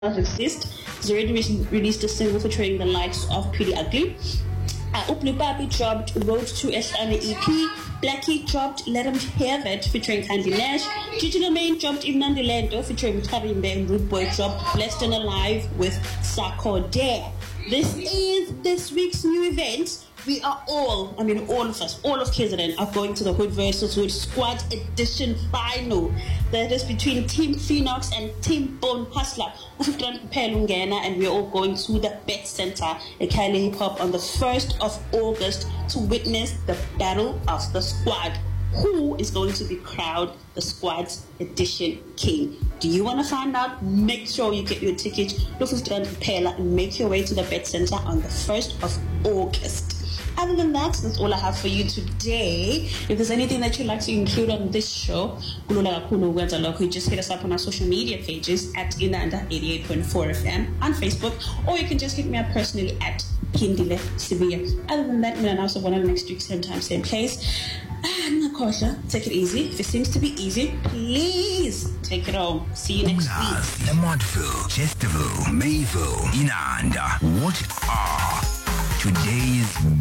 not exist. He's already released a single featuring the likes of Pretty Ugly. Uplu Papi dropped Road to Eslane EP. Blackie dropped Let 'Em Hear That featuring Candy Nash. Digital Main dropped Imnandi Lento featuring Tarimbe, and Rude Boy dropped Blessed and Alive with Sako Dare. This is this week's new event. We are all of us, all of KZN are going to the Hood versus Hood Squad Edition final. That is between Team Phoenix and Team Bone Hustler. And we are all going to the Bet Center at Kylie Hip Hop on the 1st of August to witness the Battle of the Squad. Who is going to be crowned the Squad's Edition King? Do you want to find out? Make sure you get your ticket. And make your way to the Bet Center on the 1st of August. Other than that, that's all I have for you today. If there's anything that you'd like to include on this show, you just hit us up on our social media pages at Inanda 88.4 FM on Facebook, or you can just hit me up personally at Kindile Sibia. Other than that, we'll announce one next week, same time, same place. Take it easy. If it seems to be easy, please take it home. See you next week. Lamontville, Chesterville, Mayville, Inanda. What are today's